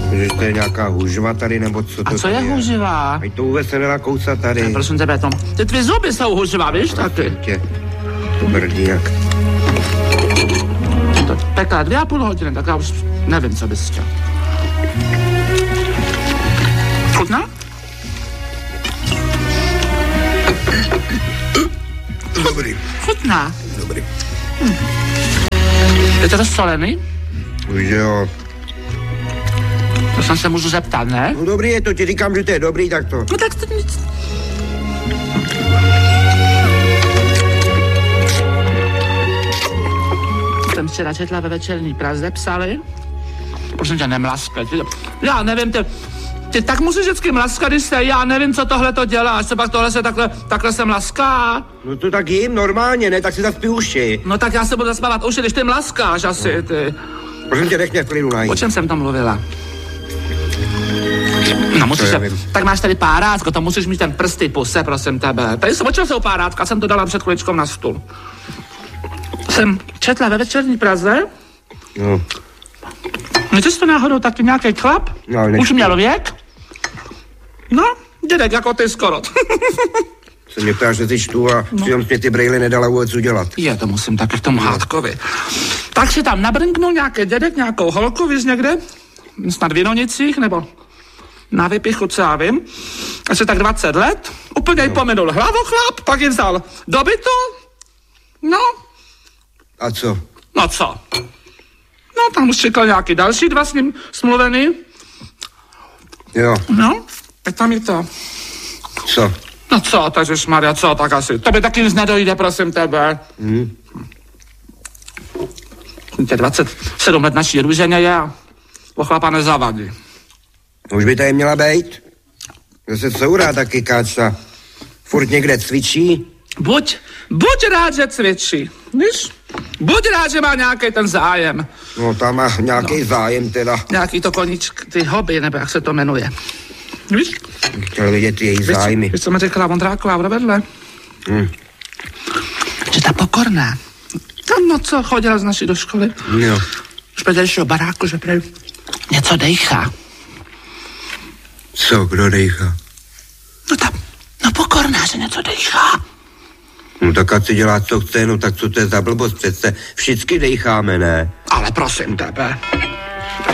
Že to je nějaká hužva tady, nebo co to? A co je hužva? Ať to vůbec se nedá kousat tady. Prosím tebe, Tom, ty tvý zuby jsou hužva, víš, taky. To brdí jak. To pekla 2,5 hodiny, tak já už nevím, co bys chtěl. Chutná? Dobrý. Chutná. Dobrý. Je to rozsolený? Už jo. To jsem se můžu zeptat, ne? No dobrý je to, ti říkám, že to je dobrý, tak to. No tak to nic. Jsem včera četla ve Večerní Praze, psali. Prosím tě, nemlaskej. Já nevím, ty tak musíš vždycky mlaskat, když se, já nevím, co tohle to dělá, až se pak tohle se takhle se mlaská. No to tak jim normálně, ne? Tak si zaspí uši. No tak já se budu zaspávat uši, když ty mlaskáš asi, ty. Prosím tě, nech mě v klidu najít. O čem jsem tam mluvila? No musíš se, tak máš tady párátko, to musíš mít ten prsty puse, prosím tebe. Tady jsem, o čem jsou párátka, jsem to dala před chviličkou na stůl. Jsem četla ve Večerní Praze. No. Víte to náhodou taky nějaký chlap? No, už měl věk? No, dědek jako ty skoro. Se mě ptáš, že ty čtu a přitom mě ty brejly nedala vůbec udělat. Je, to musím taky k tomu hádkovi. Tak si tam nabrnknul nějaký dědek, nějakou holku, víš někde? Snad v Jinonicích, nebo na Vypichu, co já vím. Asi tak 20 let. Úplně jí pominul hlavochlap, pak ji vzal do bytu. No. A co? No co? No, tam už čekal nějaký další 2 s ním smluvený. Jo. No, tak tam je to. Co? No co, Maria, co, tak asi. To by taky nic nedojde, prosím tebe. 27 let naší růženě je a o chlapa nezavadí. Už by tady měla bejt. Zase courá taky káča. Furt někde cvičí. Buď rád, že cvičí, víš? Buď rád, že má nějaký ten zájem. No, tam má nějaký zájem teda. Nějaký to koníčk, ty hobby, nebo jak se to jmenuje. Víš? Chtěl vidět její zájmy. Víš, co mi řekla Vondráková vedle? Že ta Pokorná. Tam, no co, chodila z naší do školy. Jo. Už do baráku, že prej něco dejchá. Co, kdo dejchá? No Pokorná, že něco dejchá. No tak ať si dělá, co chce, no tak co to je za blbost přece. Všichni dejcháme, ne? Ale prosím tebe.